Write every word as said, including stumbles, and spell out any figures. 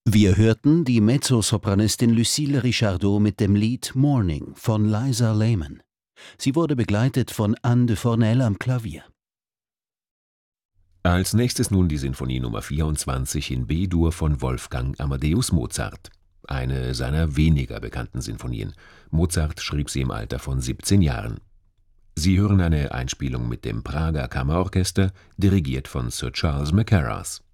Wir hörten die Mezzosopranistin Lucille Richardot mit dem Lied Morning von Liza Lehman. Sie wurde begleitet von Anne de Fornel am Klavier. Als nächstes nun die Sinfonie Nummer vierundzwanzig in B-Dur von Wolfgang Amadeus Mozart, eine seiner weniger bekannten Sinfonien. Mozart schrieb sie im Alter von siebzehn Jahren. Sie hören eine Einspielung mit dem Prager Kammerorchester, dirigiert von Sir Charles Mackerras.